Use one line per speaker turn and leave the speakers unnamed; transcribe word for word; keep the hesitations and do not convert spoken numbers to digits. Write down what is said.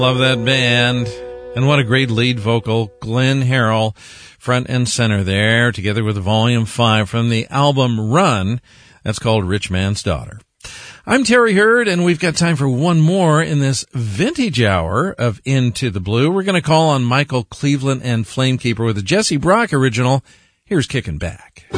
Love that band. And what a great lead vocal. Glenn Harrell, front and center there, together with Volume five from the album Run. That's called Rich Man's Daughter. I'm Terry Hurd, and we've got time for one more in this vintage hour of Into the Blue. We're going to call on Michael Cleveland and Flamekeeper with a Jesse Brock original. Here's Kickin' Back.